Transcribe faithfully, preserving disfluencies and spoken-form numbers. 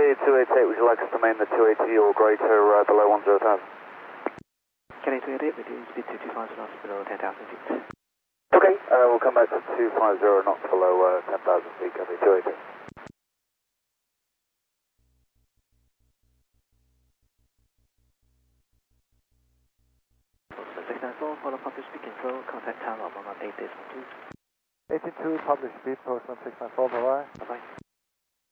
clear two eight eight, would you like us to main the two eighty or greater uh, below one zero thousand? Kenny two eight eight, reduce speed to two five knots below ten thousand feet. Okay, uh, we'll come back to two five zero knots below uh, ten thousand feet, copy two eight eight. six nine four, follow public speed control, contact tower one one eight decimal two. eighty-two, public speed, post one six nine four, bye bye. Bye bye.